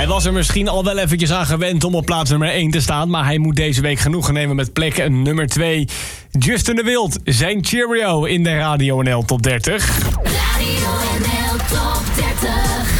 Hij was er misschien al wel eventjes aan gewend om op plaats nummer 1 te staan, maar hij moet deze week genoegen nemen met plek nummer 2. Justin de Wild, zijn Cheerio in de Radio NL Top 30. Radio NL Top 30.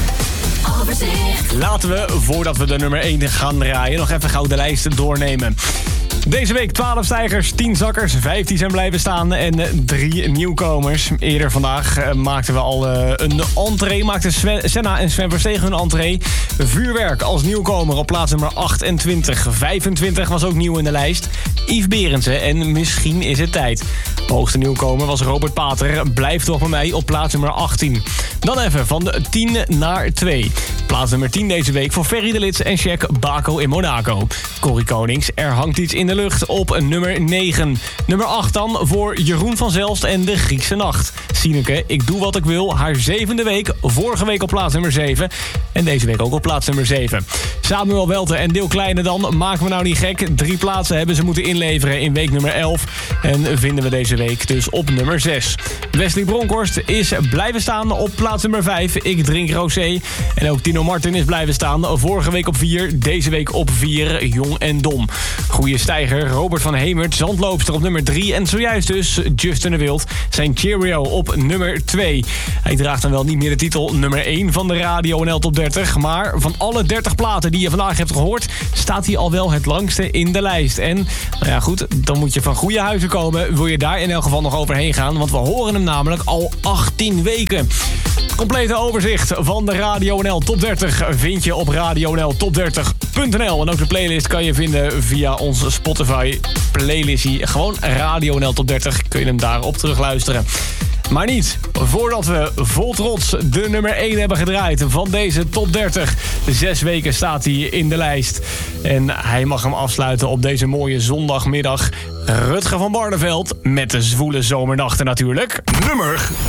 Overzicht. Laten we, voordat we de nummer 1 gaan draaien, nog even gauw de lijst doornemen. Deze week 12 stijgers, 10 zakkers, 15 zijn blijven staan en 3 nieuwkomers. Eerder vandaag maakten we al een entree. Maakten Senna en Sven Verstegen een entree. Vuurwerk als nieuwkomer op plaats nummer 28. 25 was ook nieuw in de lijst. Yves Berendsen en Misschien is het tijd. De hoogste nieuwkomer was Robert Pater. Blijft toch bij mij op plaats nummer 18. Dan even van de 10 naar 2. Plaats nummer 10 deze week voor Ferry de Lits en Check Baco in Monaco. Corrie Konings, er hangt iets in de lucht op nummer 9. Nummer 8 dan voor Jeroen van Zelst en de Griekse Nacht. Sineke, ik doe wat ik wil. Haar 7e week. Vorige week op plaats nummer 7. En deze week ook op plaats nummer 7. Samuel Welte en Deel Kleine dan. Maken we nou niet gek. 3 plaatsen hebben ze moeten inleveren in week nummer 11. En vinden we deze week dus op nummer 6. Wesley Bronkhorst is blijven staan op plaats nummer 5. Ik drink rosé. En ook Tino Martin is blijven staan. Vorige week op 4. Deze week op 4. Jong en Dom. Goeie stijger. Robert van Hemert. Zandloopster op nummer 3. En zojuist dus Justin de Wild. Zijn Cheerio op nummer 2. Hij draagt dan wel niet meer de titel nummer 1 van de Radio NL Top 30. Maar van alle 30 platen die je vandaag hebt gehoord, staat hij al wel het langste in de lijst. En nou ja goed, dan moet je van goede huizen komen. Wil je daar in elk geval nog overheen gaan? Want we horen hem namelijk al 18 weken. Het complete overzicht van de Radio NL Top 30 vind je op radionltop30.nl. En ook de playlist kan je vinden via onze Spotify playlistie. Gewoon Radio NL Top 30 kun je hem daarop terugluisteren. Maar niet voordat we vol trots de nummer 1 hebben gedraaid van deze top 30. 6 weken staat hij in de lijst. En hij mag hem afsluiten op deze mooie zondagmiddag. Rutger van Barneveld met de zwoele zomernachten natuurlijk. Nummer